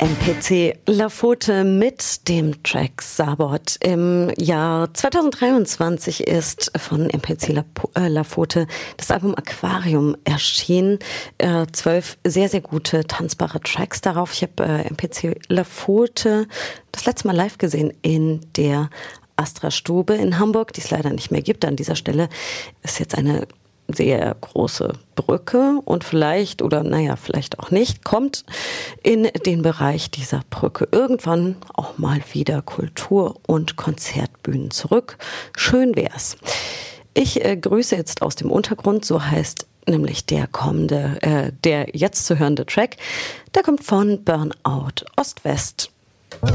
MPC Lafute mit dem Track Sabot. Im Jahr 2023 ist von MPC Lafute das Album Aquarium erschienen. 12 sehr, sehr gute tanzbare Tracks darauf. Ich habe MPC Lafute das letzte Mal live gesehen in der Astra Stube in Hamburg, die es leider nicht mehr gibt. An dieser Stelle ist jetzt eine sehr große Brücke und vielleicht auch nicht, kommt in den Bereich dieser Brücke irgendwann auch mal wieder Kultur- und Konzertbühnen zurück. Schön wär's. Ich grüße jetzt aus dem Untergrund, so heißt nämlich der jetzt zu hörende Track. Der kommt von Burnout Ost-West.